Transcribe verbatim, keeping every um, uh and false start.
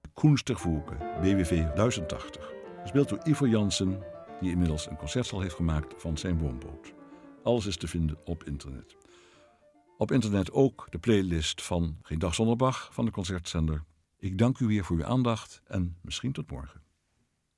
Kunstwerke B W V duizend tachtig. Gespeeld door Ivo Jansen, die inmiddels een concertzaal heeft gemaakt van zijn woonboot. Alles is te vinden op internet. Op internet ook de playlist van Geen Dag Zonder Bach van de Concertzender. Ik dank u weer voor uw aandacht en misschien tot morgen.